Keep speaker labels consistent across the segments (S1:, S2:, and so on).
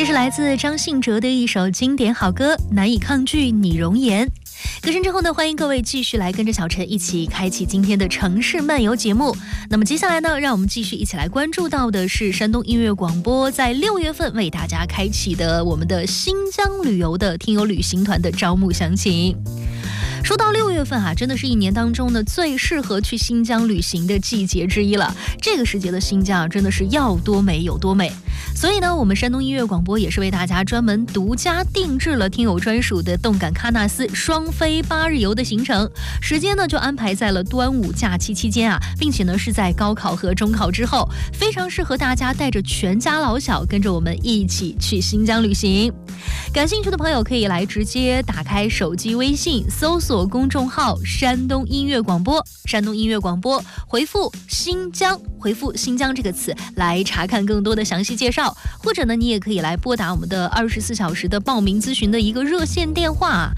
S1: 这是来自张信哲的一首经典好歌《难以抗拒你容颜》。歌声之后呢，欢迎各位继续来跟着小陈一起开启今天的城市漫游节目。那么接下来呢，让我们继续一起来关注到的是山东音乐广播在6月份为大家开启的我们的新疆旅游的听友旅行团的招募详情。说到6月份真的是一年当中呢最适合去新疆旅行的季节之一了。这个时节的新疆真的是要多美有多美。所以呢，我们山东音乐广播也是为大家专门独家定制了听友专属的动感喀纳斯双飞8日游的行程，时间呢就安排在了端午假期期间并且呢是在高考和中考之后，非常适合大家带着全家老小跟着我们一起去新疆旅行。感兴趣的朋友可以来直接打开手机微信，搜索公众号山东音乐广播，山东音乐广播，回复新疆，回复新疆这个词来查看更多的详细介绍。或者呢，你也可以来拨打我们的24小时的报名咨询的一个热线电话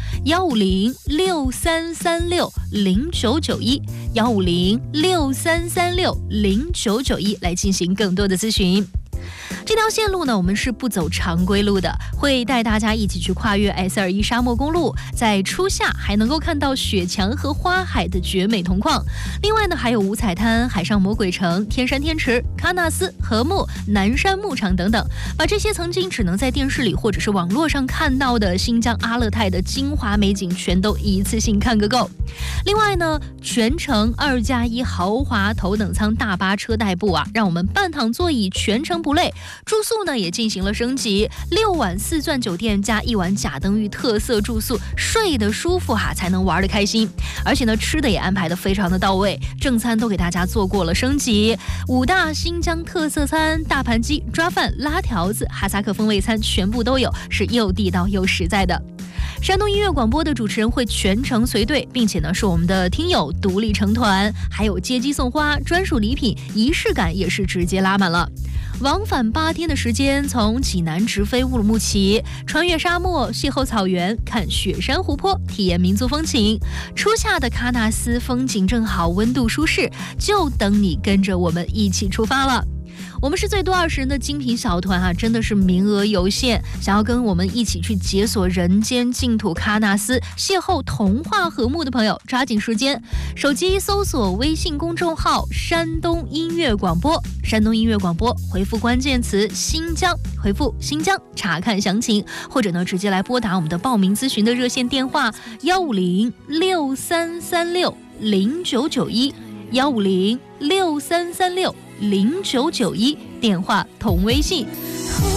S1: 15063360991，15063360991来进行更多的咨询。这条线路呢，我们是不走常规路的，会带大家一起去跨越 S21 沙漠公路，在初夏还能够看到雪墙和花海的绝美铜矿。另外呢，还有五彩滩、海上魔鬼城、天山天池、喀纳斯、禾木、南山牧场等等，把这些曾经只能在电视里或者是网络上看到的新疆阿勒泰的精华美景全都一次性看个够。另外呢，全程2+1豪华头等舱大巴车代步让我们半躺座椅全程不累。住宿呢也进行了升级，6晚4钻酒店加1晚甲登峪特色住宿，睡得舒服才能玩得开心。而且呢，吃的也安排得非常的到位，正餐都给大家做过了升级，5大新疆特色餐、大盘鸡、抓饭、拉条子、哈萨克风味餐全部都有，是又地道又实在的。山东音乐广播的主持人会全程随队，并且呢是我们的听友独立成团，还有接机送花、专属礼品，仪式感也是直接拉满了。往返8天的时间，从济南直飞乌鲁木齐，穿越沙漠，邂逅草原，看雪山湖泊，体验民族风情。初夏的喀纳斯风景正好，温度舒适，就等你跟着我们一起出发了。我们是最多20人的精品小团真的是名额有限，想要跟我们一起去解锁人间净土喀纳斯，邂逅童话禾木的朋友，抓紧时间，手机搜索微信公众号山东音乐广播，山东音乐广播，回复关键词新疆，回复新疆查看详情，或者呢直接来拨打我们的报名咨询的热线电话15063360991，15063360991，电话同微信。